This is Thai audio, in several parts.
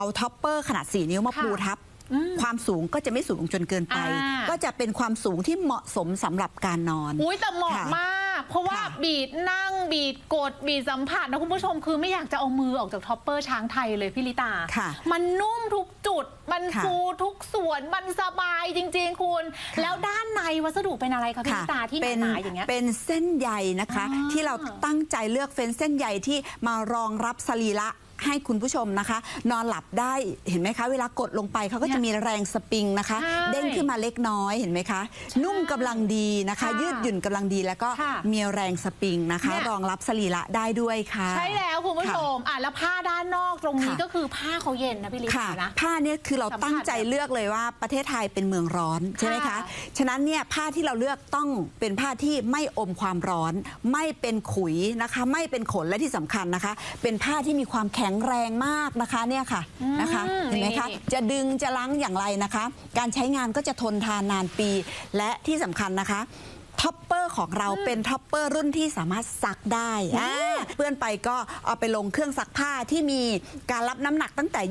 เอาท็อปเปอร์ขนาด4 นิ้วมาปูทับความสูงก็จะไม่สูงจนเกินไปก็จะเป็นความสูงที่เหมาะสมสำหรับการนอนอุ้ยแต่เหมาะมากเพราะว่าบีดนั่งบีดกดบีดสัมผัสนะคุณผู้ชมคือไม่อยากจะเอามือออกจากท็อปเปอร์ช้างไทยเลยพี่ลิตามันนุ่มทุกจุดมันฟูทุกส่วนมันสบายจริงๆคุณแล้วด้านในวัสดุเป็นอะไรคะพี่ลิตาที่หนาๆอย่างเงี้ยเป็นเส้นใยนะคะที่เราตั้งใจเลือกเป็นเส้นใยที่มารองรับสรีระให้คุณผู้ชมนะคะนอนหลับได้เห็นไหมคะเวลากดลงไปเขาก็จะมีแรงสปริงนะคะเด้งขึ้นมาเล็กน้อยเห็นไหมคะนุ่มกำลังดีนะคะยืดหยุ่นกำลังดีแล้วก็มีแรงสปริงนะคะรองรับสรีระได้ด้วยค่ะใช่แล้วคุณผู้ชมแล้วผ้าด้านนอกตรงนี้ก็คือผ้าเขาเย็นนะพี่ลิซ่านะผ้าเนี่ยคือเราตั้งใจเลือกเลยว่าประเทศไทยเป็นเมืองร้อนใช่ไหมคะฉะนั้นเนี่ยผ้าที่เราเลือกต้องเป็นผ้าที่ไม่อมความร้อนไม่เป็นขุยนะคะไม่เป็นขนและที่สำคัญนะคะเป็นผ้าที่มีความแข็งแรงมากนะคะเนี่ยค่ะนะคะเห็นไหมคะจะดึงจะล้างอย่างไรนะคะการใช้งานก็จะทนทานนานปีและที่สำคัญนะคะท็อปเปอร์ของเราเป็นท็อปเปอร์รุ่นที่สามารถซักได้เปื้อนไปก็เอาไปลงเครื่องซักผ้าที่มีการรับน้ำหนักตั้งแต่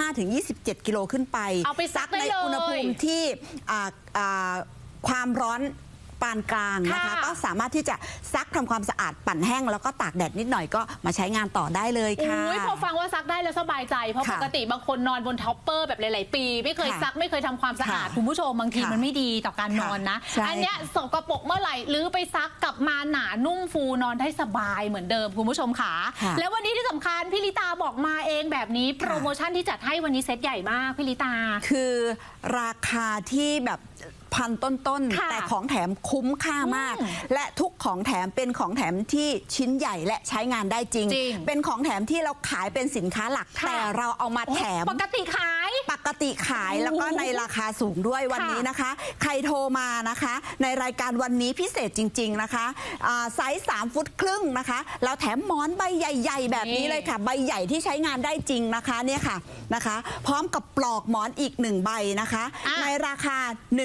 25-27 กิโลขึ้นไปเอาไปซักในอุณหภูมิที่ความร้อนปานกลางนะคะก็สามารถที่จะซักทำความสะอาดปั่นแห้งแล้วก็ตากแดดนิดหน่อยก็มาใช้งานต่อได้เลยค่ะพอฟังว่าซักได้แล้วสบายใจเพราะปกติบางคนนอนบนท็อปเปอร์แบบหลายๆปีไม่เคยซักไม่เคยทำความสะอาดคุณผู้ชมบางทีมันไม่ดีต่อการนอนนะอันนี้สกปรกเมื่อไหร่หรือไปซักกลับมาหนานุ่มฟูนอนได้สบายเหมือนเดิมคุณผู้ชมค่ะแล้ววันนี้ที่สำคัญพี่ลิตาบอกมาเองแบบนี้โปรโมชั่นที่จัดให้วันนี้เซตใหญ่มากพี่ลิตาคือราคาที่แบบพันต้นๆแต่ของแถมคุ้มค่ามากและทุกของแถมเป็นของแถมที่ชิ้นใหญ่และใช้งานได้จริงเป็นของแถมที่เราขายเป็นสินค้าหลักแต่เราเอามาแถมปกติขายแล้วก็ในราคาสูงด้วยวันนี้นะคะใครโทรมานะคะในรายการวันนี้พิเศษจริงๆนะคะไซส์3 ฟุตครึ่งนะคะเราแถมหมอนใบใหญ่ๆแบบนี้เลยค่ะใบใหญ่ที่ใช้งานได้จริงนะคะเนี่ยค่ะนะคะพร้อมกับปลอกหมอนอีก1 ใบนะคะในราคา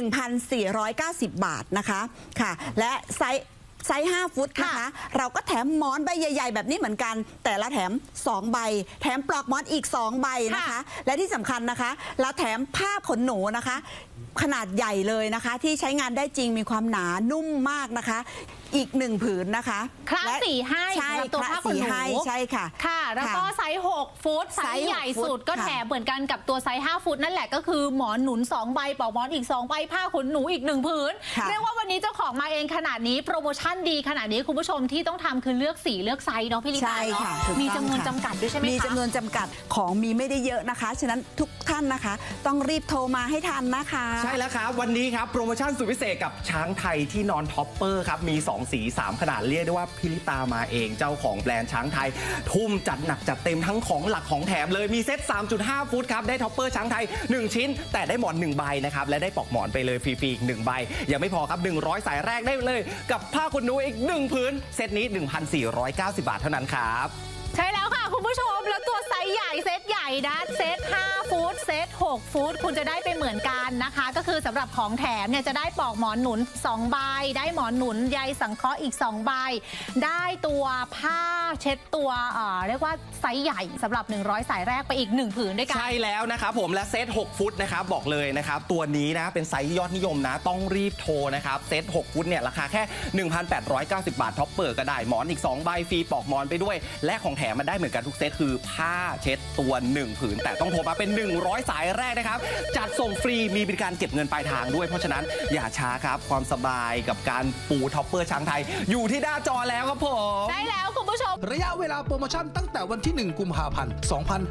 1,490 บาทนะคะค่ะและไซส์5 ฟุตนะคะเราก็แถมหมอนใบใหญ่ๆแบบนี้เหมือนกันแต่ละแถม2 ใบแถมปลอกหมอนอีก2 ใบนะคะและที่สำคัญนะคะเราแถมผ้าขนหนูนะคะขนาดใหญ่เลยนะคะที่ใช้งานได้จริงมีความหนานุ่มมากนะคะอีก1 ผืนนะคะคลาสสีให้ตัวผ้าขนหนูใช่ค่ะค่ะแล้วก็ไซส์6 ฟุตไซส์ใหญ่สุดก็แถมเหมือนกันกับตัวไซส์5 ฟุตนั่นแหละก็คือหมอนหนุน2 ใบปลอกหมอนอีก2 ใบผ้าขนหนูอีก1 ผืนเรียกว่าวันนี้เจ้าของมาเองขนาดนี้โปรโมชั่นดีขนาดนี้คุณผู้ชมที่ต้องทำคือเลือกสีเลือกไซส์เนาะพี่ลิตาเนาะมีจำนวนจำกัดด้วยใช่ไหมคะมีจำนวนจำกัดของมีไม่ได้เยอะนะคะฉะนั้นทุกท่านนะคะต้องรีบโทรมาให้ทันนะคะใช่แล้วครับวันนี้ครับโปรโมชั่นสุดพิเศษกับช้างไทยที่นอนท็อปเปอร์ครับมี2 สี 3 ขนาดเรียกได้ว่าพี่ลิตามาเองเจ้าของแบรนด์ช้างไทยทุ่มจัดหนักจัดเต็มทั้งของหลักของแถมเลยมีเซต 3.5 ฟุตครับได้ท็อปเปอร์ช้างไทย1 ชิ้นแต่ได้หมอน1 ใบนะครับและได้ปลอกหมอนไปเลยฟรีๆอีก1 ใบยังไม่พอครับ100 สายแรกได้เลยกับผ้าขนหนูอีก1 ผืนเซตนี้ 1,490 บาทเท่านั้นครับใช่แล้วค่ะคุณผู้ชมแล้วตัวไซส์ใหญ่เซตใหญ่นะเซต5 ฟุตเซต6 ฟุตคุณจะได้ไปเหมือนกันนะคะก็คือสำหรับของแถมเนี่ยจะได้ปลอกหมอนหนุน2 ใบได้หมอนหนุนใยสังเคราะห์อีก2 ใบได้ตัวผ้าเช็ดตัวเรียกว่าไซส์ใหญ่สำหรับ100 สายแรกไปอีก1 ผืนด้วยกันใช่แล้วนะครับผมและเซต6 ฟุตนะครับบอกเลยนะครับตัวนี้นะเป็นไซส์ยอดนิยมนะต้องรีบโทรนะครับเซต6 ฟุตเนี่ยราคาแค่ 1,890 บาทท็อปเปอร์ก็ได้หมอนอีก2 ใบฟรีปลอกหมอนไปด้วยและของแถมมันได้เหมือนกันทุกเซตคือผ้าเช็ดตัว1 ผืนแต่ต้องโทรมาเป็น100 สายแรกนะครับจัดส่งฟรีมีบริการเก็บเงินปลายทางด้วยเพราะฉะนั้นอย่าช้าครับความสบายกับการปูท็อปเปอร์ช้างไทยอยู่ที่หน้าจอแล้วครับผมได้แล้วคุณผู้ชมระยะเวลาโปรโมชั่นตั้งแต่วันที่1 กุมภาพันธ์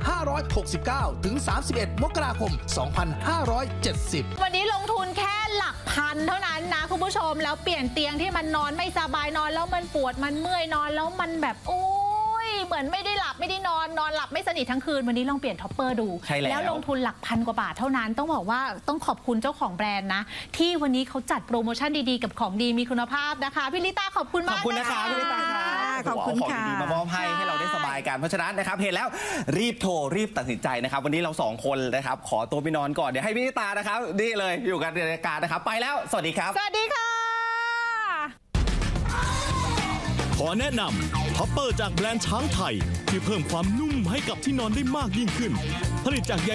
2569 ถึง 31 มกราคม 2570 วันนี้ลงทุนแค่หลักพันเท่านั้นนะคุณผู้ชมแล้วเปลี่ยนเตียงที่มันนอนไม่สบายนอนแล้วมันปวดมันเมื่อยนอนแล้วมันแบบเหมือนไม่ได้หลับไม่ได้นอนหลับไม่สนิททั้งคืนวันนี้ลองเปลี่ยนท็อปเปอร์ดูแล้วลงทุนหลักพันกว่าบาทเท่านั้นต้องบอกว่าต้องขอบคุณเจ้าของแบรนด์นะที่วันนี้เขาจัดโปรโมชั่นดีๆกับของดีมีคุณภาพนะคะพี่ลิตาขอบคุณมากขอบคุณนะคะพี่ลิตาขอบคุณค่ะของดีมามอบให้เราได้สบายกันเพราะฉะนั้นนะครับเห็นแล้วรีบโทรรีบตัดสินใจนะครับวันนี้เรา2 คนนะครับขอตัวไปนอนก่อนเดี๋ยวให้พี่ลิตานะครับนี่เลยอยู่กันในรายการนะครับไปแล้วสวัสดีครับสวัสดีค่ะขอแนะนำท็อปเปอร์จากแบรนด์ช้างไทยที่เพิ่มความนุ่มให้กับที่นอนได้มากยิ่งขึ้นผลิตจากใย